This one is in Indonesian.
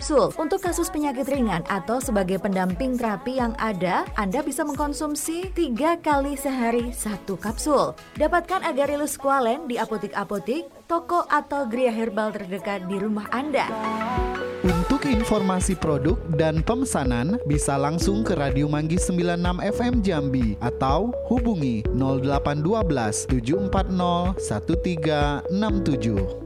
kapsul. Untuk kasus penyakit ringan atau sebagai pendamping terapi yang ada, Anda bisa mengkonsumsi 3 kali sehari 1 kapsul. Dapatkan Agarelus Squalene di apotik-apotik, toko atau geria herbal terdekat di rumah Anda. Untuk informasi produk dan pemesanan bisa langsung ke Radio Manggis 96 FM Jambi atau hubungi 0812 740 1367.